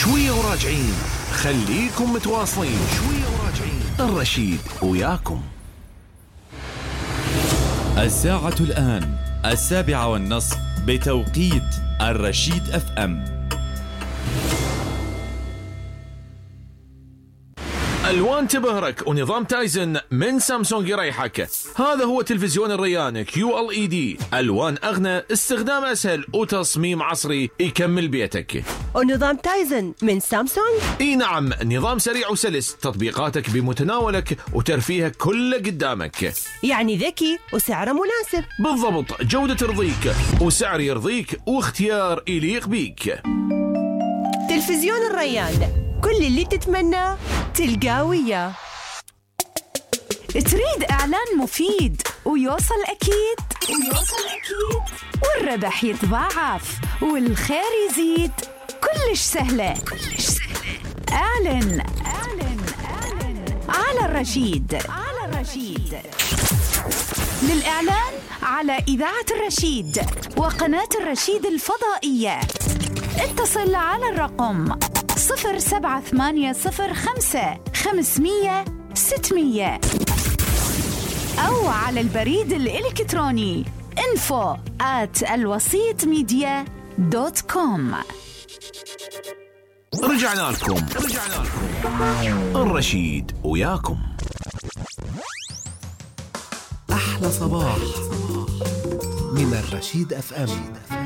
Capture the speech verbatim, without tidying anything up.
شوية وراجعين، خليكم متواصلين. شوية وراجعين، الرشيد وياكم. الساعة الآن السابعة والنصف بتوقيت الرشيد اف ام. الوان تبهرك ونظام تايزن من سامسونج يريحك. هذا هو تلفزيون الريان كيو ال اي دي، الوان اغنى، استخدام اسهل وتصميم عصري يكمل بيتك. ونظام تايزن من سامسونج؟ اي نعم، نظام سريع وسلس، تطبيقاتك بمتناولك وترفيهك كله قدامك. يعني ذكي وسعره مناسب. بالضبط، جودة ترضيك وسعر يرضيك واختيار يليق بيك. تلفزيون الريان، كل اللي تتمناه تلقاه وياه. تريد إعلان مفيد ويوصل أكيد ويوصل أكيد والربح يتضاعف والخير يزيد، كلش سهلة كلش سهلة. أعلن أعلن أعلن على الرشيد على الرشيد. للإعلان على إذاعة الرشيد وقناة الرشيد الفضائية اتصل على الرقم صفر سبعة ثمانية صفر خمسة خمسمية ستمية أو على البريد الإلكتروني info at الوسيط ميديا دوت كوم. رجعنا لكم رجعنا لكم الرشيد وياكم. أحلى صباح من الرشيد اف ام.